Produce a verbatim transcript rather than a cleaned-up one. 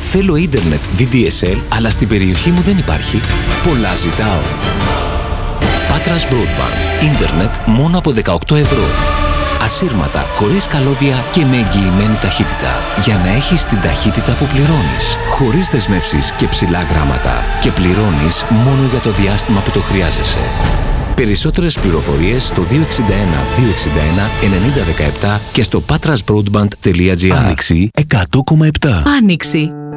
Θέλω ίντερνετ βι ντι ες ελ, αλλά στην περιοχή μου δεν υπάρχει. Πολλά ζητάω. Patras Broadband. Ίντερνετ μόνο από δεκαοκτώ ευρώ. Ασύρματα, χωρίς καλώδια και με εγγυημένη ταχύτητα. Για να έχεις την ταχύτητα που πληρώνεις. Χωρίς δεσμεύσεις και ψηλά γράμματα. Και πληρώνεις μόνο για το διάστημα που το χρειάζεσαι. Περισσότερες πληροφορίες στο δύο έξι ένα δύο έξι ένα ενενήντα δεκαεπτά και στο patras broadband τελεία gr. Άνοιξη εκατό κόμμα επτά. Άνοιξη.